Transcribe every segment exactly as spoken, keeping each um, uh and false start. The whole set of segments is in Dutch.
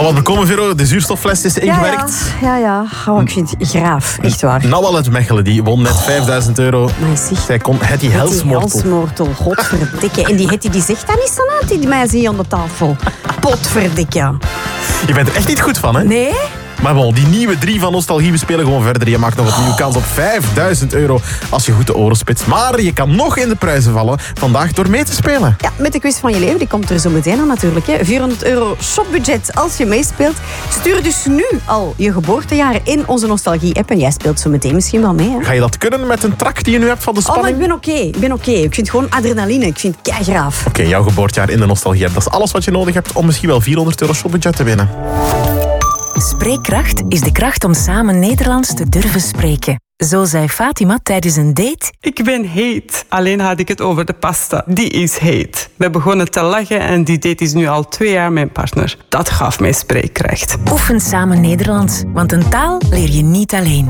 Al wat bekomen, Vero? De zuurstoffles is ingewerkt. Ja, ja. ja. Oh, ik vind het graaf. Echt waar. Nawal uit Mechelen, die won net vijfduizend euro. Maar zeg. Zij kon Hetty Helsmoortel. Helsmoortel, godverdikke. En die Hetty die zegt dan niet zo aan die mij zie aan de tafel. Potverdikke. Je bent er echt niet goed van, hè? Nee? Maar wel, die nieuwe drie van Nostalgie, we spelen gewoon verder. Je maakt nog een nieuwe kans op vijfduizend euro als je goed de oren spitst. Maar je kan nog in de prijzen vallen vandaag door mee te spelen. Ja, met de quiz van je leven, die komt er zo meteen aan natuurlijk. Hè. vierhonderd euro shopbudget als je meespeelt. Stuur dus nu al je geboortejaar in onze Nostalgie-app en jij speelt zo meteen misschien wel mee. Hè. Ga je dat kunnen met een trak die je nu hebt van de spanning? Oh, maar ik ben oké. Ik ben oké. Ik vind gewoon adrenaline. Ik vind het keigraaf. Oké, okay, jouw geboortejaar in de Nostalgie-app. Dat is alles wat je nodig hebt om misschien wel vierhonderd euro shopbudget te winnen. Spreekkracht is de kracht om samen Nederlands te durven spreken. Zo zei Fatima tijdens een date. Ik ben heet. Alleen had ik het over de pasta. Die is heet. We begonnen te lachen en die date is nu al twee jaar mijn partner. Dat gaf mij spreekkracht. Oefen samen Nederlands, want een taal leer je niet alleen.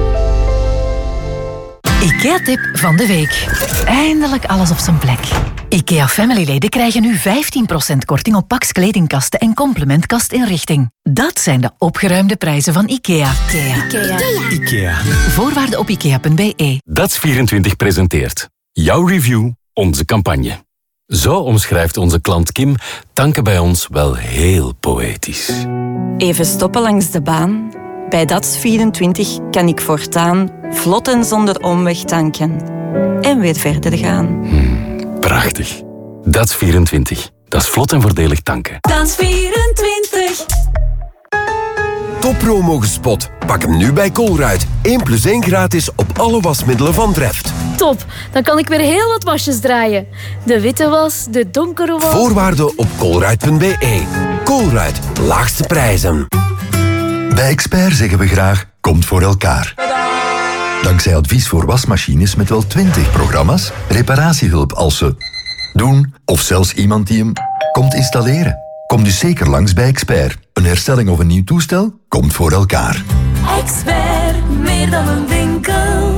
IKEA-tip van de week. Eindelijk alles op zijn plek. IKEA Family-leden krijgen nu vijftien procent korting op Pax kledingkasten en complementkastinrichting. Dat zijn de opgeruimde prijzen van IKEA. IKEA. IKEA. IKEA. Voorwaarden op ikea punt b e. Dat is vierentwintig presenteert. Jouw review, onze campagne. Zo omschrijft onze klant Kim tanken bij ons wel heel poëtisch. Even stoppen langs de baan. Bij D A T S vierentwintig kan ik voortaan vlot en zonder omweg tanken. En weer verder gaan. Hmm, prachtig. D A T S vierentwintig. Dat is vlot en voordelig tanken. D A T S vierentwintig. Toppromo gespot. Pak hem nu bij Colruyt. één plus één gratis op alle wasmiddelen van Dreft. Top, dan kan ik weer heel wat wasjes draaien. De witte was, de donkere was... Voorwaarden op colruyt punt b e. Colruyt, laagste prijzen. Bij Expert zeggen we graag, komt voor elkaar. Dankzij advies voor wasmachines met wel twintig programma's, reparatiehulp als ze doen, of zelfs iemand die hem komt installeren. Kom dus zeker langs bij Expert. Een herstelling of een nieuw toestel komt voor elkaar. Expert, meer dan een winkel.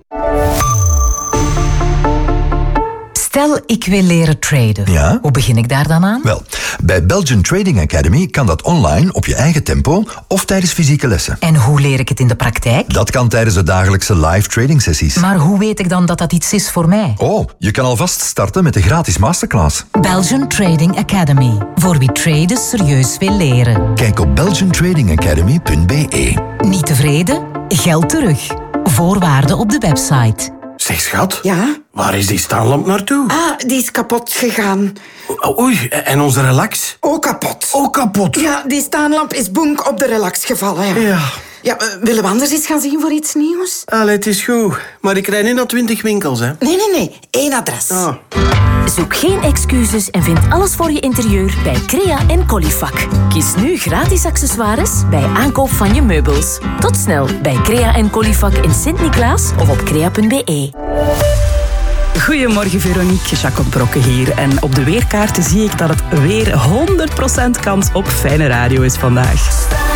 Stel, ik wil leren traden. Ja? Hoe begin ik daar dan aan? Wel, bij Belgian Trading Academy kan dat online, op je eigen tempo of tijdens fysieke lessen. En hoe leer ik het in de praktijk? Dat kan tijdens de dagelijkse live trading sessies. Maar hoe weet ik dan dat dat iets is voor mij? Oh, je kan alvast starten met de gratis masterclass. Belgian Trading Academy. Voor wie traden serieus wil leren. Kijk op belgian trading academy punt b e. Niet tevreden? Geld terug. Voorwaarden op de website. Zeg, schat. Ja? Waar is die staanlamp naartoe? Ah, die is kapot gegaan. O, oei, en onze relax? Ook kapot. Ook kapot? Ja, die staanlamp is boenk op de relax gevallen. Ja. Ja. Ja, uh, willen we anders eens gaan zien voor iets nieuws? Allee, het is goed. Maar ik rijd niet naar twintig winkels, hè. Nee, nee, nee. Eén adres. Ah. Zoek geen excuses en vind alles voor je interieur bij Crea en Colifac. Kies nu gratis accessoires bij aankoop van je meubels. Tot snel bij Crea en Colifac in Sint-Niklaas of op crea punt b e. Goedemorgen Veronique, Jacob Brokke hier. En op de weerkaarten zie ik dat het weer honderd procent kans op fijne radio is vandaag.